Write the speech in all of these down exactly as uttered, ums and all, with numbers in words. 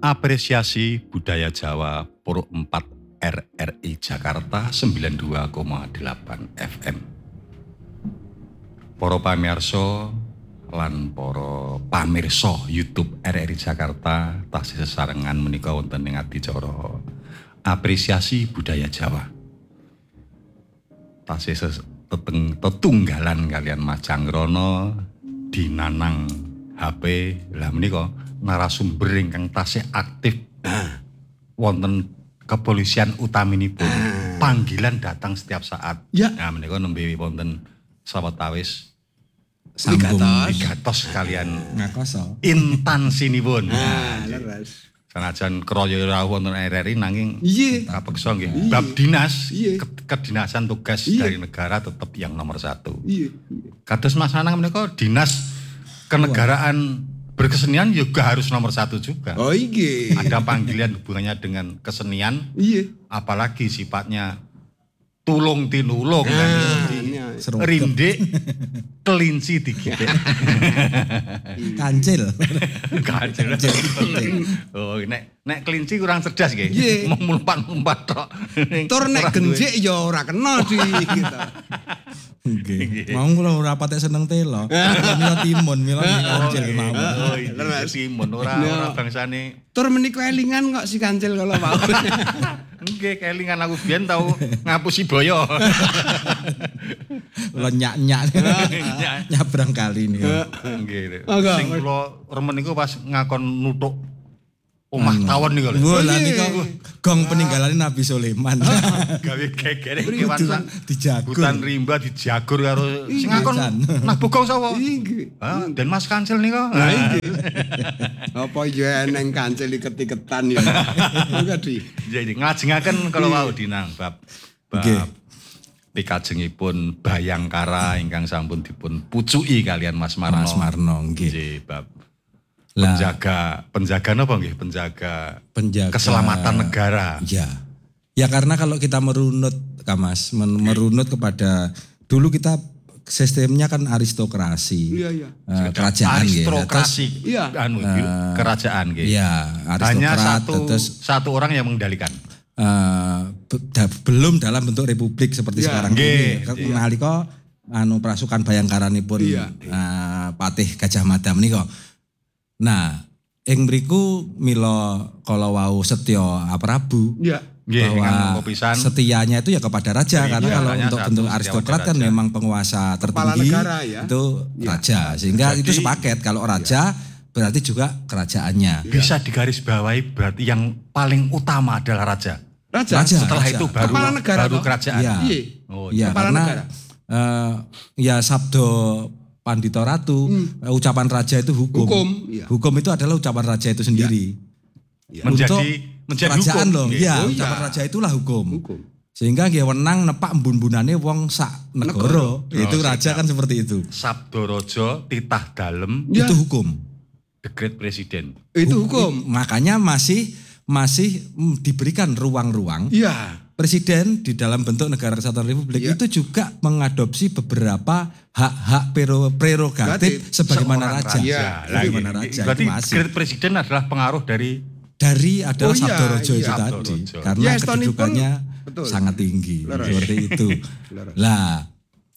Apresiasi Budaya Jawa Puruk empat R R I Jakarta sembilan puluh dua koma delapan F M. Para pamirsa lan para pamirsa YouTube R R I Jakarta tasih sesarengan menika wonten ing adicara Apresiasi Budaya Jawa. Tasih teteng tetunggalan kalian Mas Cangrono dinanang H P lah menika narasumber ingkang tasih aktif ah. wonten kepolisian utaminipun ah. panggilan datang setiap saat. Ya. Nah menika nembe wonten sawetawis sambung wigatos kalian ngakoso intansinipun. Ah, leres. Sanajan kroyo rawuh wonten R R I nanging kapeksa nggih bab dinas kedinasan tugas Iye. dari negara tetap yang nomor satu. Iya. Kados Mas Anang menika dinas kenegaraan berkesenian juga harus nomor satu juga. Oh iya. Ada panggilan hubungannya dengan kesenian. Iya. Apalagi sifatnya tulung tinulung ah, kan. Rindik kelinci dikit. Kancil. Kancil. Oh, nek nek kelinci kurang cerdas nggih. Mau mlumpat-mlumpat tok. Tur nek genjik ya ora kena di gitu. Nggih. Mau kula ora patek seneng telo. Mila timun, mila kancil mawon. Oh, iya timun ora ora bangsane. Tur menika elingan kok si kancil kala mau. Nggih, kelingan aku biyen tau ngapusi boyo. Lenyak-nyak. Nyabrang kali niku. Nggih. Sing kula remen niku pas ngakon nutuk omah tawon niku lho. Lha niku gong peninggalan Nabi Sulaiman. Gawe gegere kewan dijagur. Hutan rimba dijagur karo sing ngakon nah bogong sapa? Nggih. Ah, Den Mas Kancil niku. Lah nggih. Apa ya eneng kancil iket-iketan ya. Ngadi. Jadi nglajengaken kalau wau dinang bab bab pikajengipun Bayangkara ingkang sampun dipun pucuki kalian Mas Marno. Mas Marno nggih. Nggih bab penjaga penjaga napa nggih penjaga penjaga keselamatan negara. Iya. Ya karena kalau kita merunut Kak Mas merunut kepada dulu kita sistemnya kan aristokrasi. Iya, iya. Uh, kerajaan aristokrasi. Gitu. Iya. Anu uh, kerajaan gitu. Iya, aristokrat. Hanya satu terus, satu orang yang mengendalikan. Uh, be, da, belum dalam bentuk republik seperti ya, sekarang ini. Nalika anu pasukan Bayangkaranipun iya, iya. Uh, Patih Gajah Mada menika. Nah, ing mriku mila kala wau setya Prabu. Iya. Yeah, bahwa setianya itu ya kepada raja karena yeah, kalau untuk bentuk aristokrat kan raja. Memang penguasa tertinggi negara, ya? Itu yeah. raja sehingga jadi, itu sepaket kalau raja yeah. berarti juga kerajaannya bisa digarisbawahi berarti yang paling utama adalah raja. Raja, raja setelah raja. itu baru kepala negara baru kerajaan. Iya, oh, ya, karena uh, ya sabdo Pandito Ratu hmm. ucapan raja itu hukum. Hukum, iya. hukum itu adalah ucapan raja itu sendiri. Ya. Menjadi untuk menjadi kerajaan hukum. Loh, ya, oh, ucapan iya. raja itulah hukum. hukum. Sehingga dia wenang nepak embun-bunane wong sak negara. Itu oh, raja kan seperti itu. Sabdo raja titah dalem ya. Itu hukum. Dekret presiden. Itu hukum. Makanya masih masih diberikan ruang-ruang. Iya. Presiden di dalam bentuk negara kesatuan republik ya. Itu juga mengadopsi beberapa hak-hak prerogatif sebagaimana raja. raja. Sebagaimana raja. Berarti dekret presiden adalah pengaruh dari dari adalah oh, iya, Sabdo Rojo iya, itu Sabdo tadi Rojo. karena ya, kedudukannya pun, sangat tinggi Leres. Seperti itu. Lah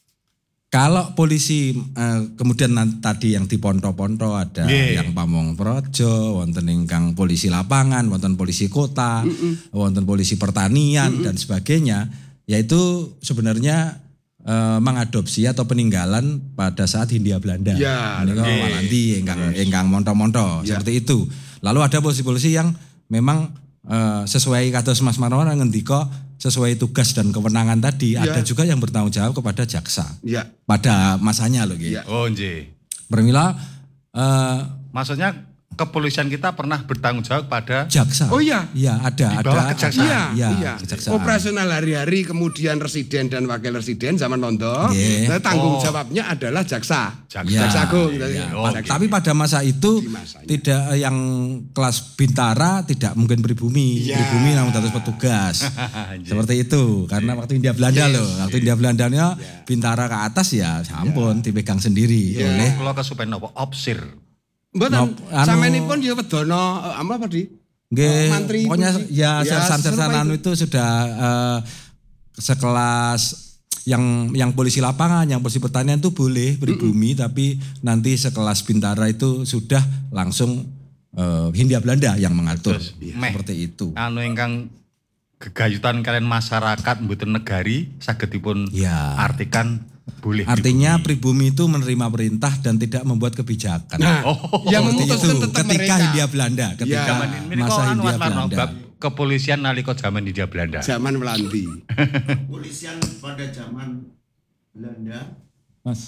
kalau polisi uh, kemudian nanti, tadi yang di Ponto-Ponto ada yeah. yang Pamong Projo, wonten ingkang polisi lapangan, wonten polisi kota, mm-mm. wonten polisi pertanian mm-mm. dan sebagainya, yaitu sebenarnya uh, mengadopsi atau peninggalan pada saat Hindia Belanda. Ya, menika yeah. Walandi ingkang ingkang Monto-Monto yeah. seperti itu. Lalu ada polisi-polisi yang memang uh, sesuai kados Mas Marwan ngendika sesuai tugas dan kewenangan tadi ya. Ada juga yang bertanggung jawab kepada jaksa. Ya. Pada masanya loh gitu. Ya. Oh nggih. Bermila uh, maksudnya kepolisian kita pernah bertanggung jawab pada jaksa. Oh iya. Iya, ada di bawah ada kejaksaan. Iya, iya, iya. kejaksaan. Operasional hari-hari kemudian residen dan wakil residen zaman Londo. Yeah. Nah, tanggung oh. jawabnya adalah jaksa. Jaksa, ya, jaksa agung. Ya. Oh, okay. Tapi pada masa itu tidak yang kelas bintara tidak mungkin pribumi, yeah. pribumi namun harus petugas. Seperti itu. Karena waktu Hindia Belanda yes. loh, waktu Hindia Belandanya yeah. bintara ke atas ya, ampun yeah. dipegang sendiri yeah. oleh kalau kesupen apa opsir. Mboten, sampeyanipun ya wedono apa di? Nggih, Mantri pokoknya polisi. ya Ya, sersan-sersanan serupa itu sudah eh, sekelas yang yang polisi lapangan, yang polisi pertanian itu boleh pribumi, tapi nanti sekelas Bintara itu sudah langsung eh, Hindia Belanda yang mengatur. Terus, Ya, meh. seperti itu. Anu ingkang gegayutan kalian masyarakat mboten negari sagedipun Ya. artikan boleh Artinya pribumi. pribumi itu menerima perintah dan tidak membuat kebijakan. Nah, Oh, yang Seperti memutuskan itu tetap ketika mereka. Hindia Belanda, ketika Ya. Zaman ini masa kok anu Hindia Mas Marno, Belanda. bab kepolisian nalika zaman Hindia Belanda. Zaman Melanti. Kepolisian pada zaman Belanda. Mas.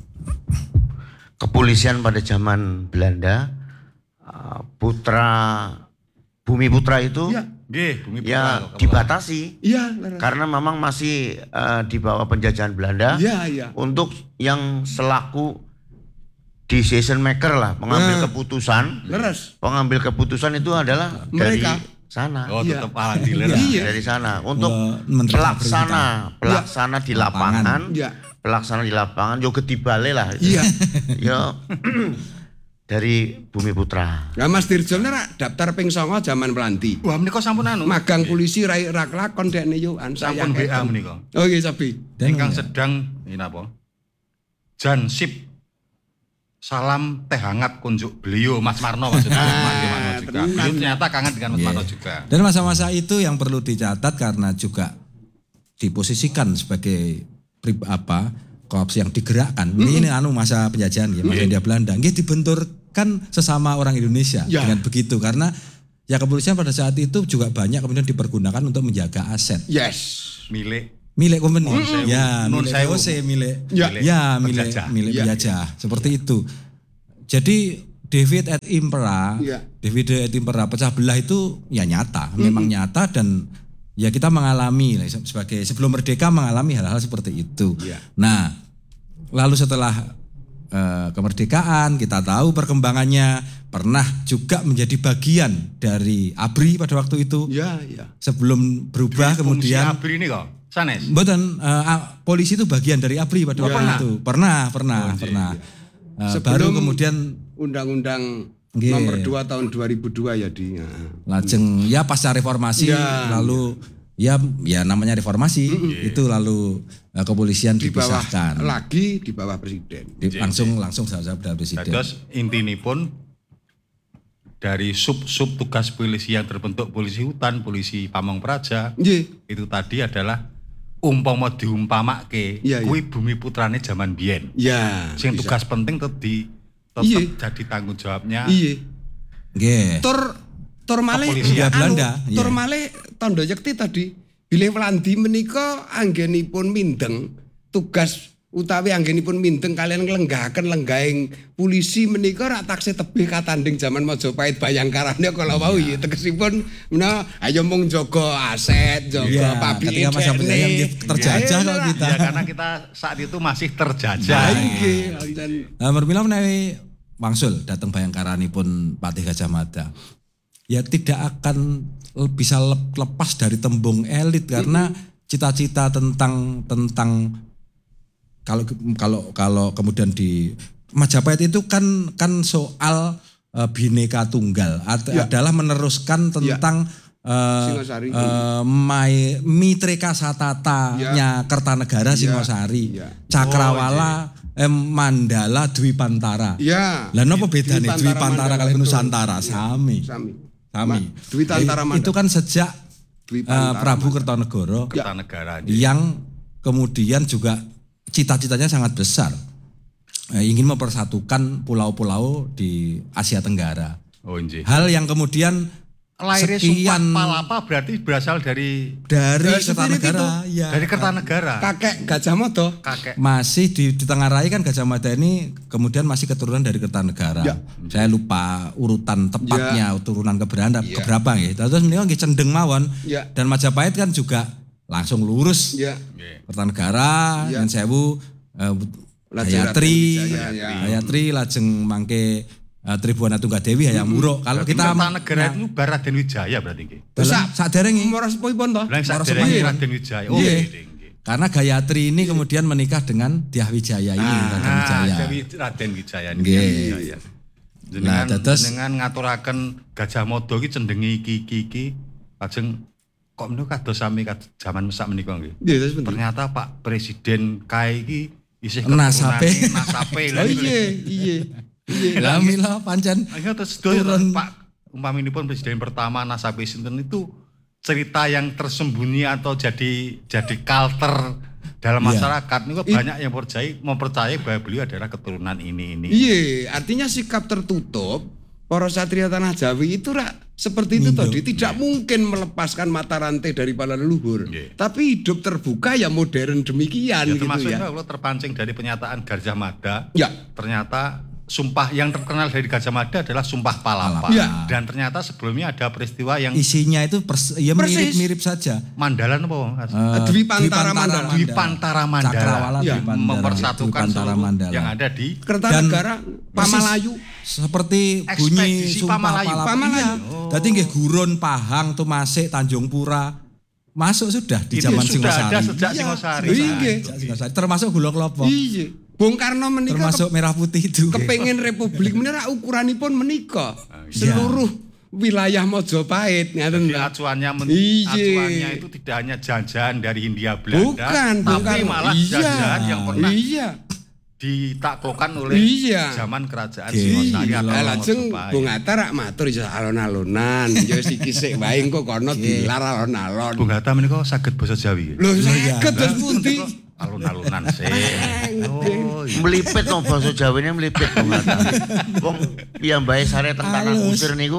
Kepolisian pada zaman Belanda, uh, putra Bumi Putra itu Iya. Nggih, Bumi Putra. ya kok, dibatasi Iya, leres. karena memang masih uh, di bawah penjajahan Belanda. Iya, iya. Untuk yang selaku decision maker lah, pengambil Nah. keputusan. Leres. Pengambil keputusan itu adalah Mereka. dari sana. Oh, Iya. tetap ala dealer. Iya. Dari sana untuk Eh, menteri pelaksana pelaksana di lapangan, Iya. pelaksana di lapangan yo ketibale lah. Iya. Yo dari Bumi Putra. Nah, Mas Dirjo nek daftar ping songo zaman Melanti. Wah, menika sampun anu. Magang polisi rai rak lakon dekne yo an saya. Sampun B A menika. Oh nggih, Sabi. Ingkang sedang ini apa? Jansip salam teh hangat kunjuk beliau Mas Marno maksudnya. Mas Marno juga. tenan. Beliau ternyata kangen dengan Mas Iya. Marno juga. Dan masa-masa itu yang perlu dicatat karena juga diposisikan sebagai pri- apa korupsi yang digerakkan. Ini, ini anu masa penjajahan ya, masa Hindia Belanda. Nggih dibenturkan sesama orang Indonesia Ya. dengan begitu karena ya kepolisian pada saat itu juga banyak kemudian dipergunakan untuk menjaga aset Yes. Milik milik company. Nun sewu. Ya, Nun milik sewu. V O C, milik Ya. ya, milik Penjajah. milik Ya. penjajah. Seperti itu. Jadi David et Impera, Ya. David et Impera pecah belah itu ya nyata, memang nyata dan ya kita mengalami sebagai sebelum merdeka mengalami hal-hal seperti itu. Ya. Nah, lalu setelah eh, kemerdekaan kita tahu perkembangannya pernah juga menjadi bagian dari A B R I pada waktu itu. Ya, ya. Sebelum berubah kemudian Abri ini kok. Sanes. Mboten eh, a- polisi itu bagian dari A B R I pada Oh, waktu pernah? itu. Pernah, pernah, Oh, iya, pernah. Eh, Sebelum baru kemudian Undang-Undang Nggih. nomor dua tahun dua ribu dua ya di. Ya. lajeng ya pasca reformasi Ya. lalu ya ya namanya reformasi itu lalu eh, kepolisian Di bawah dipisahkan. lagi di bawah presiden. Di- langsung langsung saja dari presiden. Dados intinipun dari sub-sub tugas polisi yang terbentuk polisi hutan, polisi pamong praja, Nggih. itu tadi adalah umpama diumpamake Iya, iya. kuwi Bumi Putrane zaman biyen. Ya. Sing bisa. tugas penting tetep di tetap Iya. jadi tanggung jawabnya. Iya. Nggih. Tur tur malih Kepolisian anu, Belanda, tur iya. malih tondo yekti tadi bilih Welandi menika anggenipun mindeng tugas utawi anggenipun mindeng kalian nglenggahaken lenggahing polisi menika rak taksih tebih katanding zaman Majapahit Bayangkarane kala wau ya tegesipun menawa ayo mung jaga aset, jaga Iya, pabrik ketika masa penjajahan terjajah kok kita. Ya karena kita saat itu masih terjajah. Ya nggih, wonten. Nah, Mermila menawi wangsul datang Bayangkaranipun Patih Gajah Mada. Ya tidak akan bisa lep- lepas dari tembung elit karena cita-cita tentang tentang kalau kalau kalau kemudian di Majapahit itu kan kan soal uh, Bhinneka Tunggal Ad- Ya. adalah meneruskan tentang uh, Singosari. uh, Mai- Mitreka Satatanya Kertanegara Ya. Singosari, Ya. Cakrawala, eh, Mandala, Dwipantara. Ya. Lah napa bedane Dwipantara, Dwipantara Mandala, kali betul. Nusantara? Ya. Sami. Sami. Sami. Dwipantara Eh, Mandala. Itu kan sejak Dwipantara eh, Prabu Mandala. Kertanegara Kertanegara. yang kemudian juga cita-citanya sangat besar. Eh, ingin mempersatukan pulau-pulau di Asia Tenggara. Oh nggih. Hal yang kemudian Lahirnya sekian Sumpah Palapa berarti berasal dari dari Eh, spirit Kertanegara, ya. dari Kertanegara. Kakek Gajah Mada. Kakek. Masih di, di tengah rai kan Gajah Mada ini kemudian masih keturunan dari Kertanegara. Ya. Saya lupa urutan tepatnya turunan keberapa Ya. keberapa ya. Terus menika nggih cendeng mawon. Ya. Dan Majapahit kan juga langsung lurus. Ya. Nggih. Kertanegara, Ya. Yen Sewu, eh, Lajeng Hayatri, Raden Wijaya, ya. Hayatri lajeng mangke eh, Tribuana Tunggadewi Hayam Wuruk. Kalau Berarti kita Kertanegara itu Raden Wijaya berarti nggih. dalam saderenge Umur sepuluh toh? Lah sak Moros derenge Semangat. Raden Wijaya. Oh Nggih. nggih, nggih. karena Gayatri ini kemudian menikah dengan Dyah Wijaya ini, Raden Ah, Wijaya. Dewi Raden Wijaya ini. Nggih. Raden Wijaya. Jenengan, Nah, dados- jenengan ngaturaken Gajah Mada iki cendenge iki iki iki lajeng kok menika kados sami kados jaman mesak menika nggih. Nggih, terus pundi? Ternyata Pak Presiden kae iki isih Nasape. keturunane nasape Oh iya, iya. Iya. Lah mila pancen Akhirnya terus sedaya turun. Pak umpaminipun presiden pertama nasabe sinten itu cerita yang tersembunyi atau jadi jadi kalter dalam Iya. masyarakat niku banyak yang percaya mempercayai bahwa beliau adalah keturunan ini ini. Iya, artinya sikap tertutup para satria tanah Jawi itu rak seperti itu Mindo. tadi, tidak mungkin melepaskan mata rantai dari para leluhur. Iya. Tapi hidup terbuka ya modern demikian Ya, gitu termasuk ya. kalau terpancing dari pernyataan Gajah Mada, Ya. ternyata sumpah yang terkenal dari Gajah Mada adalah Sumpah Palapa. Ya. Dan ternyata sebelumnya ada peristiwa yang isinya itu pers- ya Persis. mirip-mirip saja. Mandalan apa? Mas? Eh, Dwi Pantara Mandala. Dwi Pantara Mandala. Cakrawala Ya, Dwi Pantara, mempersatukan Dwi Pantara seluruh Mandala. yang ada di Kertanegara Pamalayu. Seperti bunyi Ekspedisi Sumpah Pamalayu. Palapa. Pamalayu. Iya. Dadi nggih Gurun, Pahang, Tumasik, Tanjung Pura masuk sudah di itu zaman sudah ada Singosari. sejak Iya. Singosari. Iya. Sejak Singosari. Termasuk Gula Klopo. Iya. Bung Karno menika Termasuk Merah Putih itu. kepengen republik menika ukuranipun menika Iya. seluruh wilayah Mojopahit ngaten Jadi ta. acuannya, men- Iya. acuannya itu tidak hanya jajan dari Hindia Belanda, Bukan, Bung tapi Karno. malah Iya. jajan yang pernah Iya. ditaklukkan oleh Iya. zaman kerajaan Oke. Singosari Iya. atau Lah lajeng Mojopahit. Bung Hatta rak matur ya alon-alonan, ya wis iki sik wae engko kono dilar alon-alon. Bung Hatta menika saged basa Jawi. Lho saged terus pundi? Alun-alunan sih. Oh, iya. Melipit no basa Jawine melipit Bung Hatta. Wong piyambake sare teng tanah Halus. kusir niku.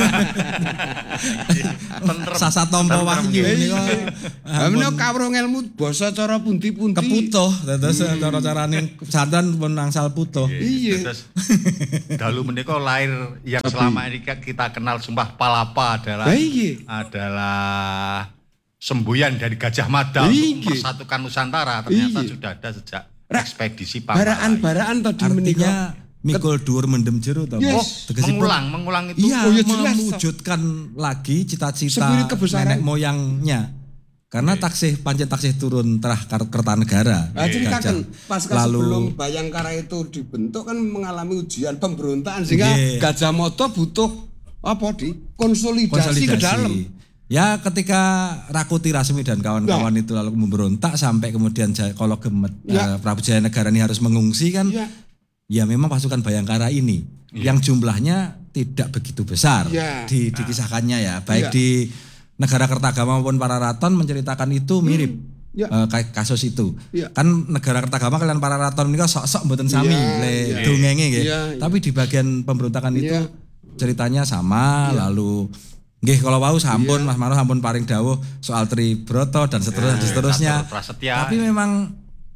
Tentrem. Sasa Tompo Wahyu niku. Lah menika kawruh ilmu basa cara pundi-pundi. Keputuh dados cara-carane pesantren pun angsal putuh. Iya. Terus dalu menika lahir yang selama ini kita kenal Sumpah Palapa adalah Lah iya. adalah semboyan dari Gajah Mada Iya. untuk mempersatukan Nusantara ternyata Iya. sudah ada sejak Rak, ekspedisi Pamalayu. Baraan-baraan tadi menika. Artinya mikul dhuwur mendem jero to. Yes. Oh, Tegesipun- mengulang, mengulang itu. Iya, Oh, ya jelas, toh. mewujudkan lagi cita-cita Spirit kebesaran. nenek moyangnya. Karena taksih pancen taksih turun terah Kar- Kertanegara. Nah, ceritakan Gajah. pasca Lalu sebelum Bayangkara itu dibentuk kan mengalami ujian pemberontakan sehingga Nggih. Gajah Mada butuh apa di konsolidasi, ke dalam. Ya ketika Rakuti Rasmi dan kawan-kawan Ya. itu lalu memberontak sampai kemudian Jaya- kalau Gemet Ya. eh, Prabu Jayanegara ini harus mengungsi kan. Ya. Ya memang pasukan Bayangkara ini yang jumlahnya tidak begitu besar Ya. di dikisahkannya ya. Baik Ya. di negara Kertagama maupun Pararaton menceritakan itu mirip. Ya. eh, kayak kasus itu. Ya. Kan negara Kertagama kalian Pararaton ini sok-sok mboten sami Ya, le ya. dongenge nggih. Ya, ya. Tapi di bagian pemberontakan itu Ya. ceritanya sama lalu nggih kalau wau sampun Iya. Mas Maro sampun paring dawuh soal Tribroto dan seterusnya dan seterusnya. Catur Prasetya. Tapi memang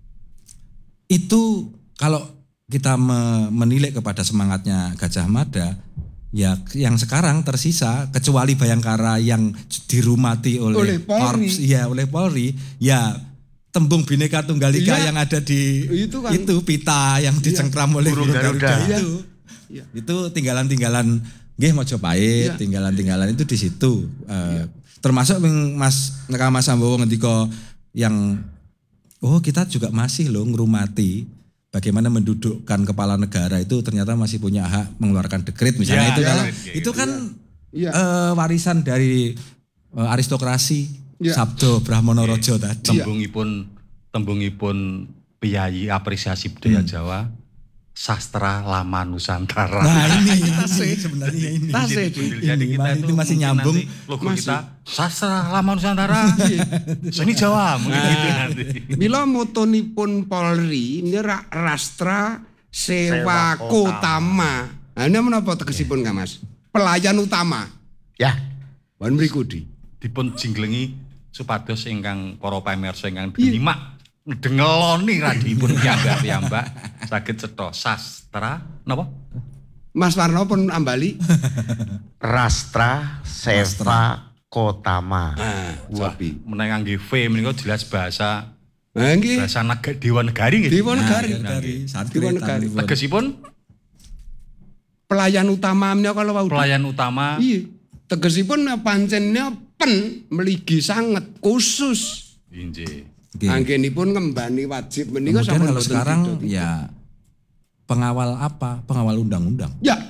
itu kalau kita me- menilik kepada semangatnya Gajah Mada ya yang sekarang tersisa kecuali Bayangkara yang dirumati oleh, Oleh Polri. Korps ya oleh Polri ya tembung Bhinneka Tunggal Ika Iya. yang ada di Itu kan. pita yang dicengkram oleh Burung burung Garuda Garuda. itu. Iya. Itu tinggalan-tinggalan nggih Mojopahit, Iya. tinggalan-tinggalan itu di situ. Eh, termasuk yang Mas Neka Mas Sambowo ngendika yang oh kita juga masih loh ngrumati bagaimana mendudukkan kepala negara itu ternyata masih punya hak mengeluarkan dekret misalnya Ya, itu ya, kalau ya, itu kan Iya. eh, warisan dari eh, aristokrasi Ya. Sabdo Brahmana Raja tadi. tembungipun tembungipun piyayi apresiasi budaya Jawa sastra lama Nusantara. Nah ini, ini sebenarnya ini. Tasih, Jadi Ini, kita itu ini masih mungkin nyambung. nanti logo kita sastra lama Nusantara. Seni Jawa mungkin gitu nanti. Mila motonipun Polri ini ra- Rastra Sewa Sewa Kotama. Nah, ini menapa tegesipun Kak Mas? Pelayan utama. Ya, Wan mriku di. Dipun jinglengi supados ingkang para pamirsa ingkang Iya. nyimak ndengeloni radipun piyambak-piyambak saged cetha sastra napa? Mas Warno pun ambali. Rastra Seva Kotama. Ah, wapi. Menawi ngangge V menika jelas bahasa Nah, nggih. bahasa naga Dewa Negari nggih. Dewa Negari. Dari Dewa Negari. Tegesipun Pelayan utama menika kalau wau. pelayan utama Iya. Tegesipun pancennya pen meligi sangat khusus. inggih. Oke. Anggenipun ngembani wajib menika Kemudian sampun kalau boten sekarang didot. ya pengawal apa? Pengawal undang-undang. Ya.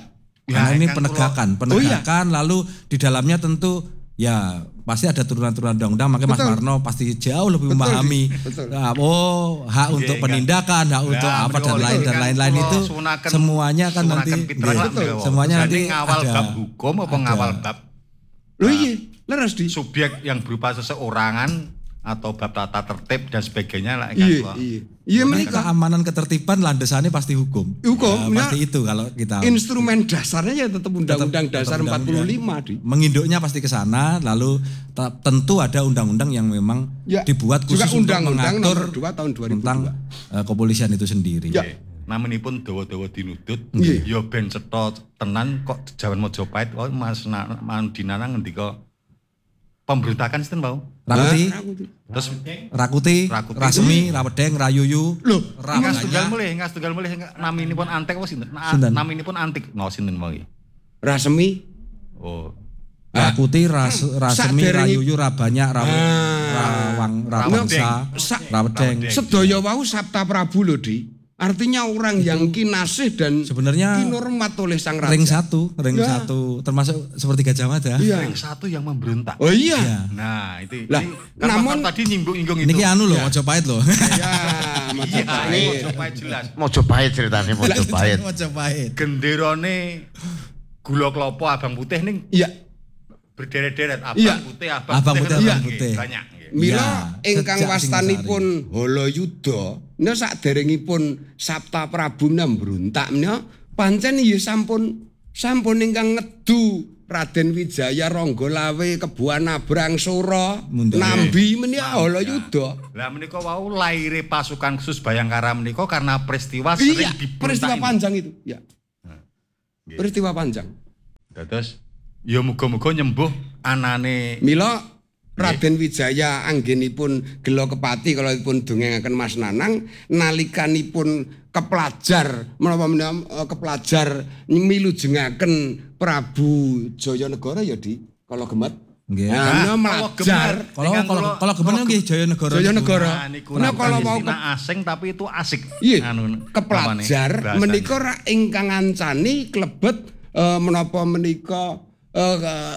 Karena Ya, ini kan penegakan, penegakan lalu di dalamnya tentu ya pasti ada turunan-turunan undang-undang, makanya Mas Marno pasti jauh lebih memahami. betul. Nah, oh, hak untuk Iya, penindakan, hak untuk Ya, apa dan betul. lain dan Kan lain-lain kalau itu sunaken- semuanya kan sunaken nanti Pitra nggih, kan betul. semuanya Jadi nanti ngawal ada bab hukum apa ada- ngawal bab Loh iya, leres di. subjek yang berupa seseorangan atau bab tata tertib dan sebagainya lah kan. Iya, Wah. iya. Iya Nah, menika keamanan ketertiban landasannya pasti hukum. Hukum, Ya, nah, pasti itu kalau kita instrumen dasarnya ya tetap Undang-Undang tetap Dasar empat puluh lima di. menginduknya pasti ke sana, lalu ta- tentu ada undang-undang yang memang Ya, dibuat juga khusus untuk Undang-Undang mengatur Nomor dua tahun dua ribu dua. tentang uh, kepolisian itu sendiri. Ya. Namanipun dawa-dawa dinudut, Nggih. ya ben cetha tenan kok jaman Mojopahit oh Mas Na- Mandinana ngendika pemberontakan sinten mau? Rakuti, Terus Rakuti, Rakuti. Rasmi, Rawedeng, Rayuyu, Loh, ngas tunggal Rabanya, mulih, ngas tunggal mulih naminipun Antek apa sinten? Na- Sinten? Naminipun Antik, no sinten mau iki? Rasemi. Oh. Rakuti, Ras, Rasmi, saderenge- Rayuyu, Rabanya, Raw, Ah. Rawang, Rawangsa, Sa- Rawedeng. Sedaya wau Sabta Prabu lho di. Artinya orang yang kinasih dan Sebenarnya kinurmat oleh sang raja. ring satu, ring Ya. satu, termasuk seperti Gajah Mada. Iya. Yang satu yang memberontak. Oh iya. Iya. Nah, itu. Lah, ini, kan namun- Pak tadi nyinggung-nyinggung itu. Niki anu loh, Mojopahit loh. Ya, Iya, Majapahit. ini supaya jelas. Mojopahit ceritanya Mojopahit. Mojopahit. Genderone gula klopo abang putih ning Iya. berderet-deret abang Iya. putih, abang Abang putih, putih, kan abang nggih, putih. banyak. nggih. Mila Ya, ingkang sejak wastanipun Halayuda, nih saderengipun Sabta Prabu mbrontak menika pancen ya sampun sampun ingkang ngedu Raden Wijaya Ranggalawe Kebuan Abrang Sura Mundhak. Nambi menika Halayuda. Lah menika wau laire pasukan khusus Bayangkara menika karena peristiwa Iya, sering diberontak peristiwa ini. panjang itu. Ya. Peristiwa panjang. Dados ya muga-muga nyembuh anane Mila Raden Wijaya anggenipun gelo kepati kalau dipun dongengaken Mas Nanang nalikanipun kepelajar menapa menawa kepelajar milujengaken Prabu Jayanegara ya di kalau gemet. Nggih. Nah, Nah, melajar Kalau kalau kalau kebenar nggih Jayanegara. Jayanegara. Nah, niku Nah, nah, kalau mau istilah asing tapi itu asik. Iya, Anu, kepelajar apane, bahasane. menika ra ingkang ngancani klebet eh, menapa menika eh,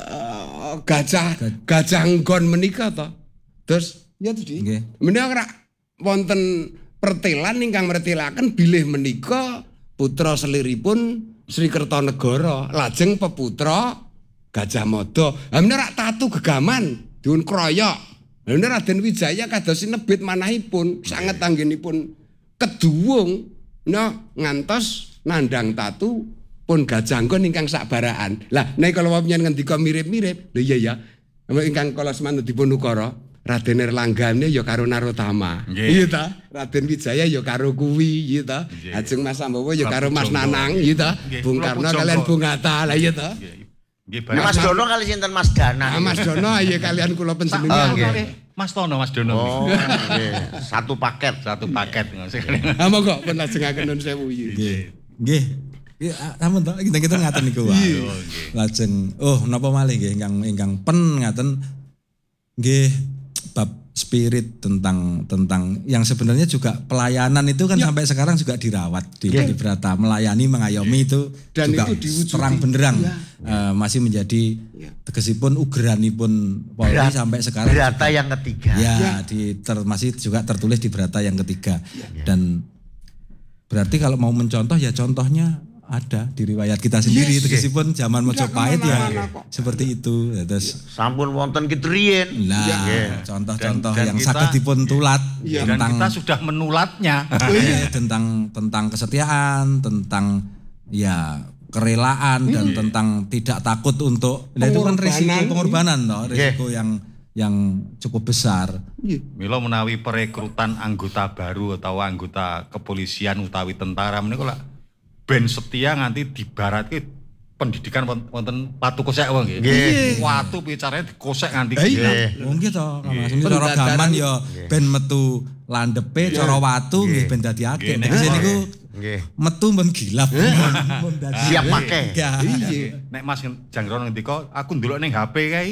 eh, gajah gajah nggon menika to. Terus ya tadi. Nggih. Menika ra wonten pertelan ingkang mertelaken bilih menika putra seliripun Sri Kertanegara lajeng peputra Gajah Mada. Ha menika rak tatu gegaman diun kroyok. Lha menika Raden Wijaya kados sinebit manahipun sanget anggenipun keduwung nah ngantos nandang tatu pun Gajah Nggon ingkang sakbaraan. Lah nek kala wonten ngendika mirip-mirip, lho iya ya. Ingkang kala semanten dipun ukara Raden Erlanggane ya karo Narotama. Nggih. Iya ta? Raden Wijaya ya karo kuwi, iya ta? Nggih. Ajeng Mas Sambawa ya karo Prabu Mas Jonggo. Nanang, iya ta? Nggih, Bung Prabu Karno Jonggo. kalian Bung Hatta, lah iya ta? Nggih. Nggih, Mas, Mas Dono kali sinten Mas Dana. Ah, Mas Dono iya kalian kula Oh, panjenengan. nggih. Mas Tono, Mas Dono. Oh, nggih. Satu paket. Satu paket Ah monggo pun lajengaken nun sewu iki. Nggih. Nggih. Iya, sampun to kita kita ngaten niku wae. Lajeng oh napa malih nggih ingkang ingkang pen ngaten nggih bab spirit tentang tentang yang sebenarnya juga pelayanan itu kan sampai sekarang juga dirawat di di Brata, melayani mengayomi itu Dan juga itu diwujudi. terang benderang Ya. eh, masih menjadi tegesipun ugeranipun Polri Berat- sampai sekarang Berata yang ketiga. ya, di ter- masih juga tertulis di Brata yang ketiga. Dan berarti kalau mau mencontoh ya contohnya ada di riwayat kita sendiri. Yes. Tegesipun zaman Mojopahit ya kemana-mana kok. seperti itu. Ya, terus Sampun wonten kitrien. nah Ya. contoh-contoh Dan- dan yang kita- saged dipun tulat Dan tentang kita sudah menulatnya. eh, tentang tentang kesetiaan, tentang ya kerelaan dan tentang tidak takut untuk nah, itu kan risiko Pengorbanan. pengorbanan toh, risiko yang yang cukup besar. Mila menawi perekrutan anggota baru atau anggota kepolisian utawi tentara menika lak ben setia nganti dibaratke pendidikan won- wonten patu kosek wae nggih. Nggih. Watu bicarane dikosek nganti Eh, gila. Oh nggih to, langsung cara gaman ya ben metu landepe cara watu nggih ben dadi akeh. Nggih, Nek sini niku Nggih. metu men gilap. Men dadi Siap pakai. Ya. Nek Mas Jangkrono ngendika aku ndelok ning H P kae.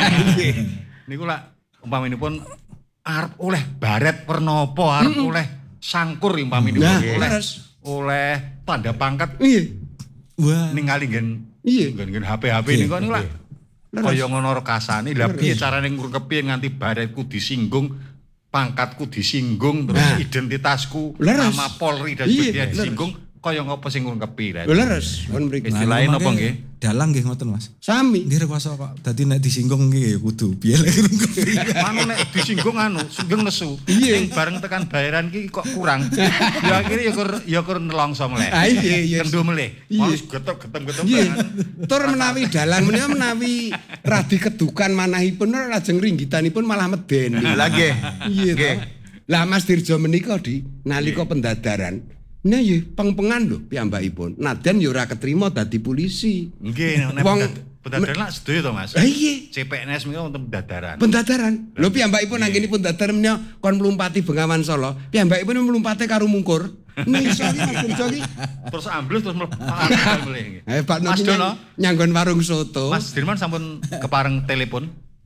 Niku lak umpaminipun arep oleh baret werna apa, arep oleh sangkur umpaminipun Nah, oleh leres. oleh tanda pangkat Iya. Wah. ningali nggen Iya. nggen H P H P niku niku lah. Kaya ngono rekasane. Lah piye carane ngurkepi nganti baretku disinggung, pangkatku disinggung, terus Nah. identitasku, Leres. nama Polri dan Iya, sebagainya leres. disinggung, kaya ngopo sing ngurkepi lah. Lho leres kon mriki. Istilahnya Nah, napa mangke nggih? Dalang nggih ngoten Mas. Sami. Nggih rekoso kok. Dadi nek disinggung nggih ya kudu piye lek ngrungkepi. Anu nek disinggung anu, singgung nesu. Iya. Ning bareng tekan bayaran ki kok kurang. Ya akhirnya ya kur ya kur nelongso meleh. Ah, iya, iya. Kendho meleh. Iya. Wis getek-getem-getem. Iya. Tur menawi dalang menika menawi radi kedukan manahipun lajeng ringgitanipun malah meden. Lah nggih. Iya Nggih. toh. Lah Mas Dirjo menika di nalika pendadaran nah ya peng-pengan lho piyambakipun. Naden ya ora ketrima dadi polisi. Nggih, nek Wong- pendadaran lak sedaya to Mas. Ah iya. C P N S menika wonten pendadaran. Pendadaran. Lho piyambakipun anggenipun dadaran menika kon mlumpati Bengawan Solo. Piyambakipun mlumpate karo mungkur. Nih sorry Mas Dirjo iki. Terus ambles terus mlebu meleh nggih. Eh Pak Mas Nomi Dono, nyanggon warung soto. Mas Dirman sampun kepareng telepon.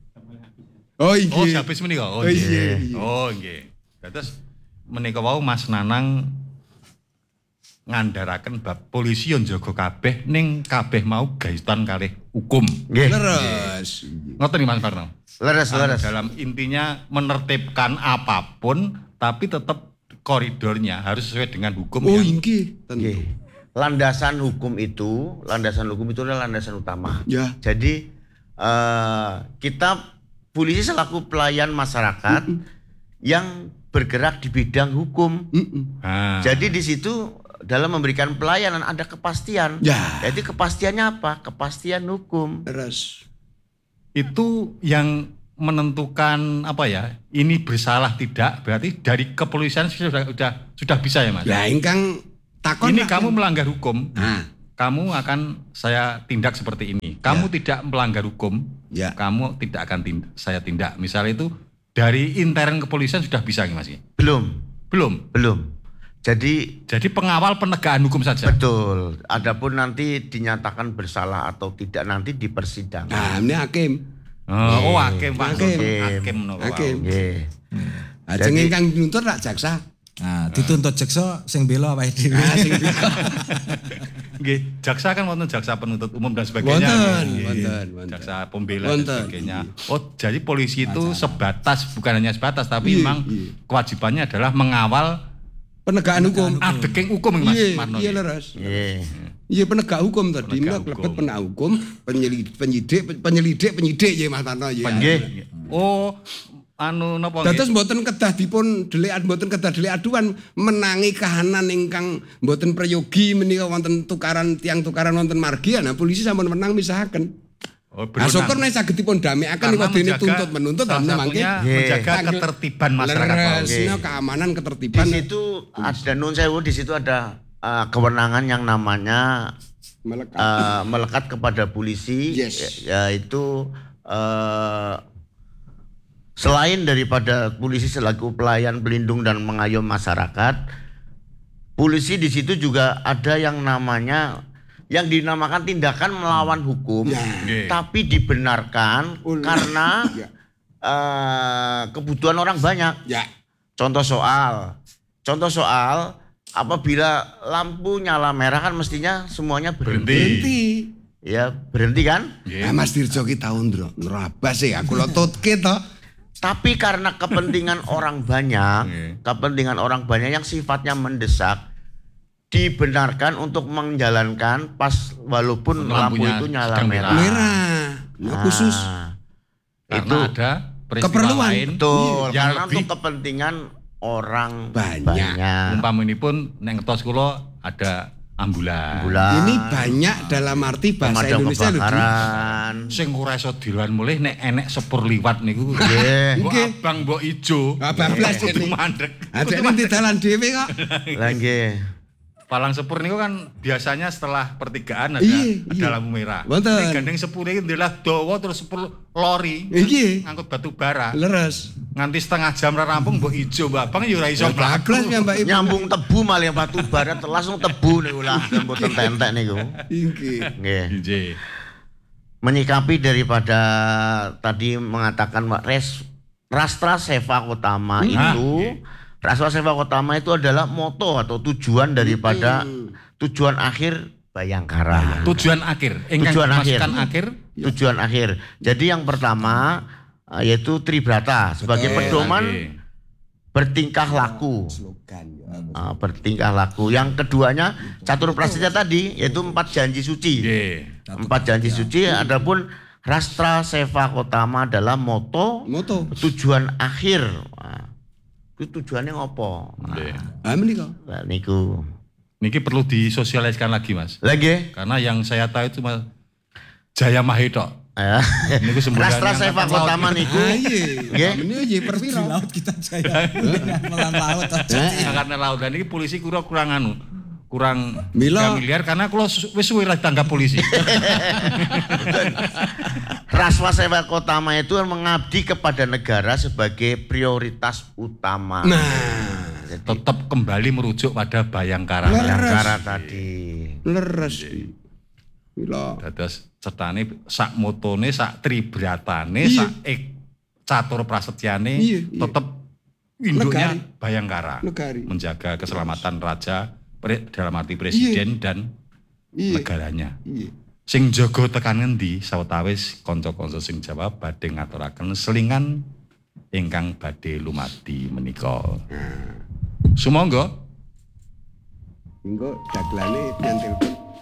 Oh Oh, iya. habis menika. Oh, Oh, iya, nggih. iya. Oh, nggih. Terus menika wau Mas Nanang ngandharaken bab polisi yo njaga kabeh ning kabeh mau gaitan kalih hukum. Nggih. Leres. Ngoten nih Mas Parno. Leres, Anu, leres. Dalam intinya menertibkan apapun tapi tetap koridornya harus sesuai dengan hukum Oh yang nggih, tentu. Nggih. Landasan hukum itu, landasan hukum itu adalah landasan utama. Ya. Jadi eh, kita polisi selaku pelayan masyarakat yang bergerak di bidang hukum. Mm-mm. Nah, Jadi di situ dalam memberikan pelayanan ada kepastian. Ya. Jadi kepastiannya apa? Kepastian hukum. Leres. itu yang menentukan apa ya? Ini bersalah tidak berarti dari kepolisian sudah sudah sudah bisa ya Mas. Lah ingkang takon Ini lah, kamu kan. melanggar hukum. Nah, Kamu akan saya tindak seperti ini. Kamu tidak melanggar hukum. Ya. Kamu tidak akan tindak, saya tindak. Misalnya itu dari intern kepolisian sudah bisa nih Mas. Belum, Belum. belum. Jadi Jadi pengawal penegakan hukum saja. betul. Adapun nanti dinyatakan bersalah atau tidak nanti di persidangan. nah ini hakim. Oh, oh hakim Pak. Hakim. Hakim. no, wow. Hakim. Nggih. Ajeng Jadi- ingkang nuntut rak jaksa. Nah, dituntut jaksa sing bela awake dhewe. Nah, sing Nggih, jaksa kan wonten jaksa penuntut umum dan sebagainya. Wonten, Nggih. wonten, wonten. Jaksa pembela Wonten, dan sebagainya. Oh, jadi polisi itu sebatas bukan hanya sebatas tapi Iya, memang iya. kewajibannya adalah mengawal penegakan hukum. adeking hukum Mas Iya, Marno. iya leres. Nggih. Iya penegak hukum tadi, Penegak mbak lebet hukum. penegak hukum, penyelidik, penyidik, penyelidik, penyidik ya Mas Tarno ya. Nggih. Oh, anu napa nggih? Dados mboten kedah dipun delik mboten kedah delik aduan menangi kahanan ingkang mboten prayogi menika wonten tukaran tiang tukaran wonten margi nah polisi sampun menang misahaken. Oh, Nah syukur nek saged dipun damekaken Karena niku dene menjaga- tuntut menuntut salah damne mangke. satunya Nggih. menjaga ketertiban masyarakat. Pak. Leres, Nggih. no, keamanan Di ketertiban situ ada nun sewu, di situ ada eh, kewenangan yang namanya melekat. eh, melekat kepada polisi, Yes. ya- yaitu eh, selain daripada polisi selaku pelayan pelindung dan mengayom masyarakat, polisi di situ juga ada yang namanya yang dinamakan tindakan melawan hukum, Ya. Nggih. tapi dibenarkan Oleh- karena Ya. eh, kebutuhan orang banyak. Ya. Contoh soal, contoh soal apabila lampu nyala merah kan mestinya semuanya berhenti. Berhenti. Ya berhenti kan? Nah, Mas Dirjo ki tau ndro, nerabas sih aku lototke to. Tapi karena kepentingan orang banyak, Nggih. kepentingan orang banyak yang sifatnya mendesak, dibenarkan untuk menjalankan pas walaupun lampu Lampunya itu nyala sedang merah. Merah. Nah, khusus Nah, Karena itu ada peristiwa keperluan. lain betul, yang karena lebih untuk kepentingan orang Banyak. banyak. umpamanipun nek ngetos kula ada ambulan. Bulan. ini banyak dalam arti bahasa pemadam Indonesia lho. Di. kebakaran. Sing ora iso diluan mulih nek enek sepur liwat niku. Nggih. Mbok Nggih. abang mbok ijo. Ah, bablas Kudu ini. mandek. Ada nanti dalan dhewe kok. Lah nggih. Palang sepur niku kan biasanya setelah pertigaan ada Iya, ada iya. lampu merah. Wonten. Nek gandeng sepur iki ndelah dawa terus sepur lori. Iya. Ngangkut batu bara. Leres. Nganti setengah jam ra rampung mbok ijo Mbak Abang ya ora iso Bablas ya Mbak Ibu. Nyambung tebu malah yang batu bara langsung tebu niku lah mboten tentek niku. Inggih. Nggih. Nggih. Menyikapi daripada tadi mengatakan Mbak Res Rastra Seva Utama itu, Rastra Seva Utama itu adalah moto atau tujuan daripada tujuan akhir Bayangkara. Tujuan akhir, ingkang Tujuan akhir. dimaksudkan akhir. Tujuan akhir. Jadi yang pertama eh, yaitu Tribrata sebagai Betul. pedoman Oke. bertingkah laku. Slogan ya. Ah, bertingkah laku. Yang keduanya catur prasetya tadi yaitu empat janji suci. Nggih. Empat janji suci. Adapun Rastra Seva Kotama adalah moto Moto. tujuan akhir. Nah, itu tujuannya ngopo? Nggih. Ah menika. Nah, niku. Niki perlu disosialisasikan lagi, Mas. Lagi? Karena yang saya tahu itu Mas Jaya Mahito. Ya. Niku semboyan Rastra yang Seva angkatan Kotama laut. niku. Ah iya. Nggih. Menika nggih perwira. Laut kita jaya. Melan laut aja. Angkatan laut. Dan ini polisi kura kurang anu. Kurang Mila. familiar karena kalau wis suwe lah ditangkap polisi. Rastra Seva Kotama itu mengabdi kepada negara sebagai prioritas utama. Nah, Tetap kembali merujuk pada Bayangkara. Bayangkara tadi. leres. Mila. Dados cetane sak motone, sak tribratane, Iya. sak ek catur prasetyane Iya, iya. tetap induknya Negari. Bayangkara. Negari. Menjaga keselamatan raja pre- dalam arti presiden dan Iya. negaranya. Iya. Sing jaga tekan ngendi sawetawis kanca-kanca sing jawab badhe ngaturaken selingan ingkang badhe lumadi menika. Sumangga Engko dagelane nyantil